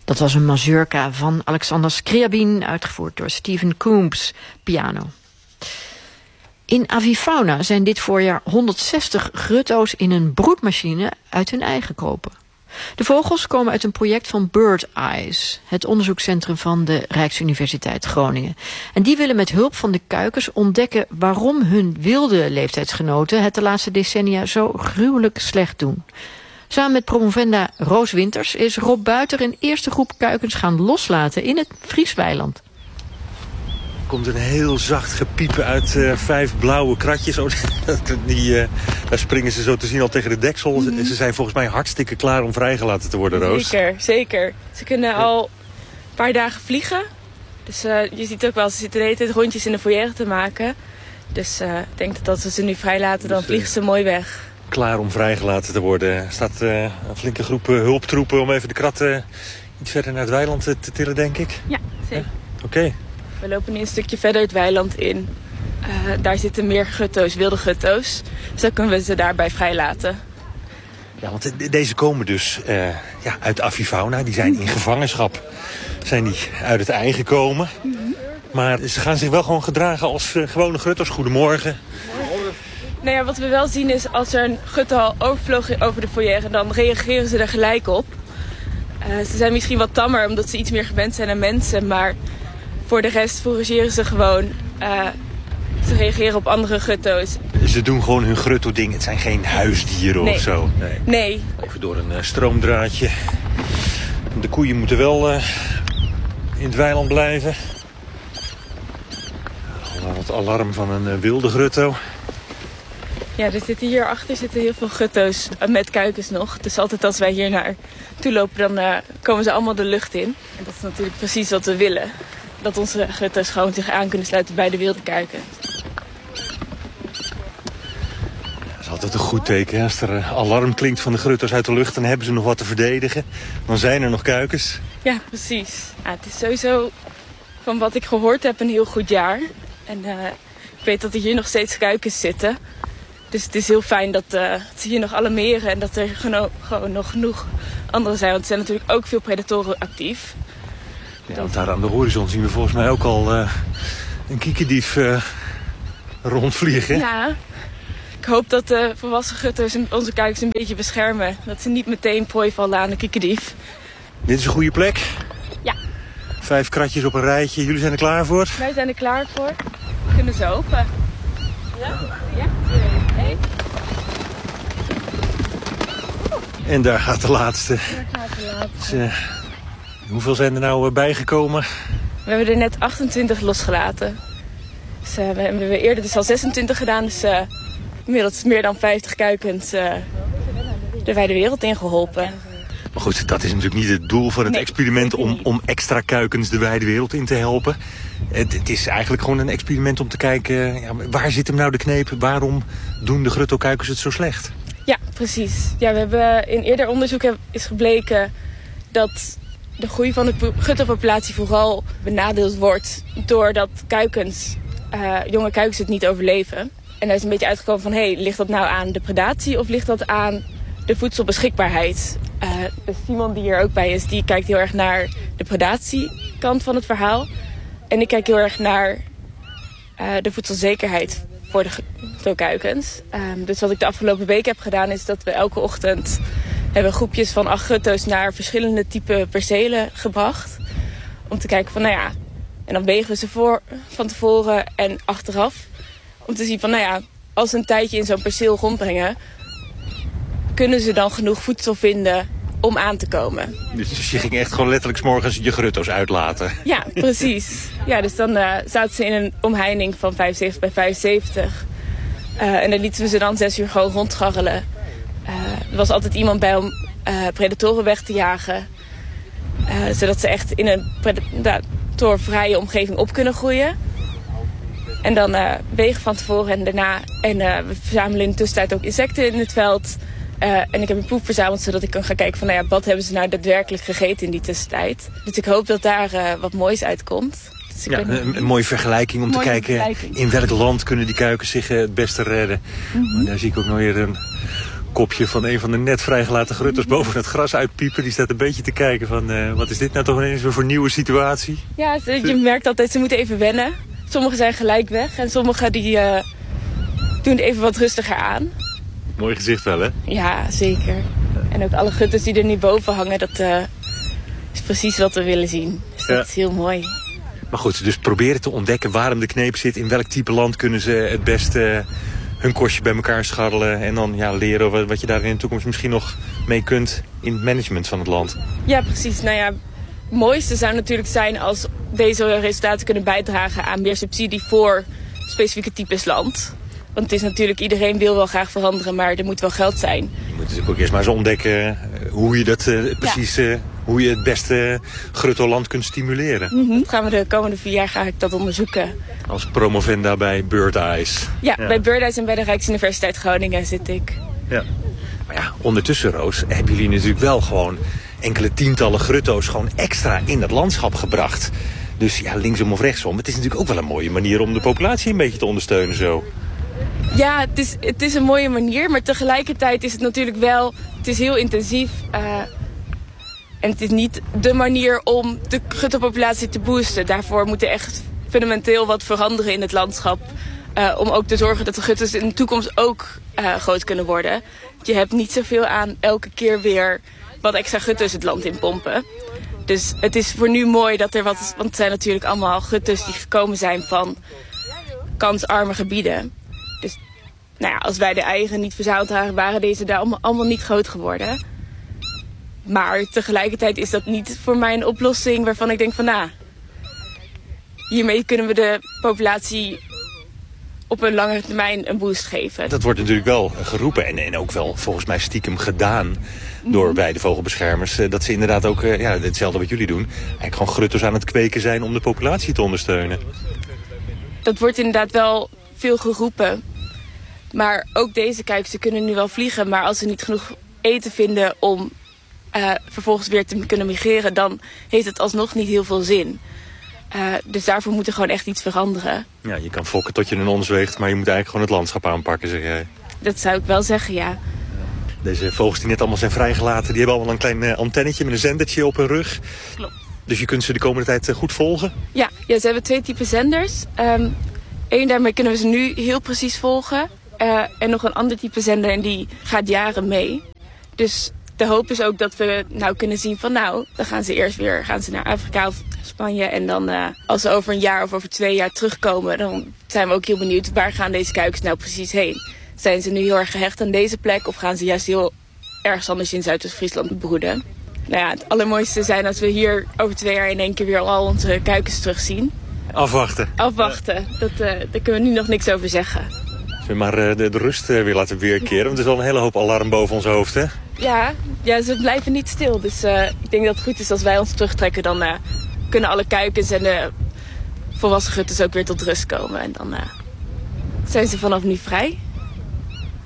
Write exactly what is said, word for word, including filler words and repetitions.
Dat was een mazurka van Alexander Scriabin, uitgevoerd door Stephen Coombs, piano. In Avifauna zijn dit voorjaar honderdzestig grutto's in een broedmachine uit hun ei gekropen. De vogels komen uit een project van Bird Eyes, het onderzoekscentrum van de Rijksuniversiteit Groningen. En die willen met hulp van de kuikens ontdekken waarom hun wilde leeftijdsgenoten het de laatste decennia zo gruwelijk slecht doen. Samen met promovenda Roos Winters is Rob Buiter een eerste groep kuikens gaan loslaten in het Friesweiland. Er komt een heel zacht gepiepen uit uh, vijf blauwe kratjes. Oh, die, uh, daar springen ze zo te zien al tegen de deksel. Mm-hmm. Ze zijn volgens mij hartstikke klaar om vrijgelaten te worden, Roos. Zeker, zeker. Ze kunnen ja. al een paar dagen vliegen. Dus uh, je ziet ook wel, ze zitten de hele tijd rondjes in de foyer te maken. Dus uh, ik denk dat als we ze nu vrijlaten, dan dus, vliegen ze mooi weg. Klaar om vrijgelaten te worden. Er staat uh, een flinke groep uh, hulptroepen om even de kratten iets verder naar het weiland te, te tillen, denk ik. Ja, zeker. Ja? Oké. Okay. We lopen nu een stukje verder het weiland in. Uh, daar zitten meer gutto's, wilde gutto's. Dus dan kunnen we ze daarbij vrijlaten. Ja, want de, deze komen dus uh, ja, uit Avifauna. Die zijn in gevangenschap. Zijn die uit het ei gekomen. Mm-hmm. Maar ze gaan zich wel gewoon gedragen als uh, gewone gutto's. Goedemorgen. Nou ja, wat we wel zien is als er een gutto al overvloog over de foyer, dan reageren ze er gelijk op. Uh, ze zijn misschien wat tammer omdat ze iets meer gewend zijn aan mensen, maar voor de rest forageren ze gewoon. Uh, ze reageren op andere gutto's. Ze doen gewoon hun grutto-ding. Het zijn geen huisdieren nee. of zo. Nee. nee. Even door een uh, stroomdraadje. De koeien moeten wel uh, in het weiland blijven. Al wat alarm van een uh, wilde grutto. Ja, er zitten hierachter zitten heel veel gutto's met kuikens nog. Dus altijd als wij hier naar toe lopen, dan uh, komen ze allemaal de lucht in. En dat is natuurlijk precies wat we willen. Dat onze gutto's gewoon zich aan kunnen sluiten bij de wilde kuikens. Dat is altijd een goed teken. Hè? Als er uh, alarm klinkt van de gutto's uit de lucht, dan hebben ze nog wat te verdedigen. Dan zijn er nog kuikens. Ja, precies. Ja, het is sowieso, van wat ik gehoord heb, een heel goed jaar. En uh, ik weet dat er hier nog steeds kuikens zitten. Dus het is heel fijn dat uh, ze hier nog alarmeren en dat er geno- gewoon nog genoeg anderen zijn. Want er zijn natuurlijk ook veel predatoren actief. Ja, want daar aan de horizon zien we volgens mij ook al uh, een kiekendief uh, rondvliegen. Ja, ik hoop dat de volwassen gutters onze kuikens een beetje beschermen. Dat ze niet meteen prooi vallen aan de kiekendief. Dit is een goede plek. Ja. Vijf kratjes op een rijtje. Jullie zijn er klaar voor? Wij zijn er klaar voor. We kunnen ze open. Ja? Ja. Hey. En daar gaat de laatste. Daar gaat de laatste. Dus, uh, hoeveel zijn er nou uh, bijgekomen? We hebben er net achtentwintig losgelaten. Dus, uh, we hebben eerder dus al zesentwintig gedaan. Dus uh, inmiddels meer dan vijftig kuikens uh, de wijde wereld ingeholpen. Maar goed, dat is natuurlijk niet het doel van het nee, experiment om, om extra kuikens de wijde wereld in te helpen. Het, het is eigenlijk gewoon een experiment om te kijken, ja, waar zit hem nou de kneep? Waarom doen de grutto-kuikens het zo slecht? Ja, precies. Ja, we hebben in eerder onderzoek is gebleken dat de groei van de guttopopulatie vooral benadeeld wordt doordat kuikens, uh, jonge kuikens het niet overleven. En daar is een beetje uitgekomen van, hé, hey, ligt dat nou aan de predatie of ligt dat aan de voedselbeschikbaarheid? Uh, dus Simon die hier ook bij is, die kijkt heel erg naar de predatiekant van het verhaal. En ik kijk heel erg naar uh, de voedselzekerheid voor de kuikens. Um, dus wat ik de afgelopen week heb gedaan is dat we elke ochtend hebben groepjes van acht gutto's naar verschillende type percelen gebracht. Om te kijken van, nou ja, en dan wegen we ze voor, van tevoren en achteraf. Om te zien van, nou ja, als ze een tijdje in zo'n perceel rondbrengen, kunnen ze dan genoeg voedsel vinden om aan te komen. Dus je ging echt gewoon letterlijk 's morgens je grutto's uitlaten? Ja, precies. Ja, dus dan uh, zaten ze in een omheining van vijfenzeventig bij vijfenzeventig. Uh, en dan lieten we ze dan zes uur gewoon rondgarrelen. Uh, er was altijd iemand bij om uh, predatoren weg te jagen. Uh, zodat ze echt in een predatorvrije omgeving op kunnen groeien. En dan uh, wegen van tevoren en daarna. En uh, we verzamelen in de tussentijd ook insecten in het veld. Uh, en ik heb een proef verzameld zodat ik kan gaan kijken van, nou ja, wat hebben ze nou daadwerkelijk gegeten in die tussentijd. Dus ik hoop dat daar uh, wat moois uitkomt. Dus ik ja, ben... een, een mooie vergelijking om mooie te kijken vergelijking. In welk land kunnen die kuikens zich uh, het beste redden. Mm-hmm. Maar daar zie ik ook nog weer een kopje van een van de net vrijgelaten grutters boven het gras uitpiepen. Die staat een beetje te kijken van, uh, wat is dit nou toch ineens weer voor een nieuwe situatie? Ja, je merkt altijd, ze moeten even wennen. Sommigen zijn gelijk weg en sommigen die uh, doen het even wat rustiger aan. Mooi gezicht wel, hè? Ja, zeker. En ook alle gutters die er nu boven hangen, dat uh, is precies wat we willen zien. Dus dat ja. is heel mooi. Maar goed, dus proberen te ontdekken waarom de kneep zit. In welk type land kunnen ze het beste hun kostje bij elkaar scharrelen. En dan ja, leren wat, wat je daar in de toekomst misschien nog mee kunt in het management van het land. Ja, precies. Nou ja, het mooiste zou natuurlijk zijn als deze resultaten kunnen bijdragen aan meer subsidie voor specifieke types land. Want het is natuurlijk, iedereen wil wel graag veranderen, maar er moet wel geld zijn. Je moet natuurlijk ook eerst maar eens ontdekken hoe je dat uh, precies, ja. uh, hoe je het beste gruttoland kunt stimuleren. Mm-hmm. Dat gaan we de komende vier jaar ga ik dat onderzoeken. Als promovenda bij Bird Eyes. Ja, ja, bij Bird Eyes en bij de Rijksuniversiteit Groningen zit ik. Ja. Maar ja, ondertussen, Roos, hebben jullie natuurlijk wel gewoon enkele tientallen grutto's gewoon extra in het landschap gebracht. Dus ja, linksom of rechtsom. Het is natuurlijk ook wel een mooie manier om de populatie een beetje te ondersteunen zo. Ja, het is, het is een mooie manier, maar tegelijkertijd is het natuurlijk wel, het is heel intensief. Uh, en het is niet de manier om de gutterpopulatie te boosten. Daarvoor moet er echt fundamenteel wat veranderen in het landschap. Uh, om ook te zorgen dat de gutters in de toekomst ook uh, groot kunnen worden. Je hebt niet zoveel aan elke keer weer wat extra gutters het land in pompen. Dus het is voor nu mooi dat er wat is, want het zijn natuurlijk allemaal gutters die gekomen zijn van kansarme gebieden. Dus nou ja, als wij de eigen niet verzameld hadden, waren deze daar allemaal, allemaal niet groot geworden. Maar tegelijkertijd is dat niet voor mij een oplossing waarvan ik denk van nou, hiermee kunnen we de populatie op een langere termijn een boost geven. Dat wordt natuurlijk wel geroepen en, en ook wel volgens mij stiekem gedaan door mm-hmm. weidevogelbeschermers. Dat ze inderdaad ook ja, hetzelfde wat jullie doen. Eigenlijk gewoon grutters aan het kweken zijn om de populatie te ondersteunen. Dat wordt inderdaad wel veel geroepen. Maar ook deze kuikens kunnen nu wel vliegen. Maar als ze niet genoeg eten vinden om uh, vervolgens weer te kunnen migreren, dan heeft het alsnog niet heel veel zin. Uh, dus daarvoor moet er gewoon echt iets veranderen. Ja, je kan fokken tot je een ons weegt, maar je moet eigenlijk gewoon het landschap aanpakken, zeg jij. Dat zou ik wel zeggen, ja. Deze vogels die net allemaal zijn vrijgelaten, die hebben allemaal een klein uh, antennetje met een zendertje op hun rug. Klopt. Dus je kunt ze de komende tijd uh, goed volgen? Ja, ja, ze hebben twee typen zenders. Um, Eén, daarmee kunnen we ze nu heel precies volgen. Uh, en nog een ander type zender en die gaat jaren mee. Dus de hoop is ook dat we nou kunnen zien van nou, dan gaan ze eerst weer gaan ze naar Afrika of Spanje. En dan uh, als ze over een jaar of over twee jaar terugkomen, dan zijn we ook heel benieuwd waar gaan deze kuikens nou precies heen. Zijn ze nu heel erg gehecht aan deze plek of gaan ze juist heel ergens anders in Zuidoost-Friesland broeden? Nou ja, het allermooiste zijn als we hier over twee jaar in één keer weer al onze kuikens terugzien. Afwachten. Afwachten, dat, uh, daar kunnen we nu nog niks over zeggen. Zullen we maar uh, de, de rust uh, weer laten weerkeren? Want er is wel een hele hoop alarm boven ons hoofd, hè? Ja, ja, ze blijven niet stil. Dus uh, ik denk dat het goed is als wij ons terugtrekken. Dan uh, kunnen alle kuikens en de volwassen gutters ook weer tot rust komen. En dan uh, zijn ze vanaf nu vrij.